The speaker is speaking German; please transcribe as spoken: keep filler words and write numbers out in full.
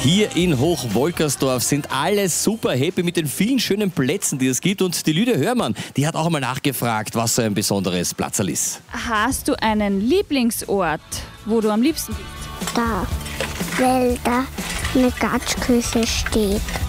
Hier in Hochwolkersdorf sind alle super happy mit den vielen schönen Plätzen, die es gibt. Und die Lydia Hörmann, die hat auch einmal nachgefragt, was so ein besonderes Platzerl ist. Hast du einen Lieblingsort, wo du am liebsten bist? Da, weil da eine Gatschküche steht.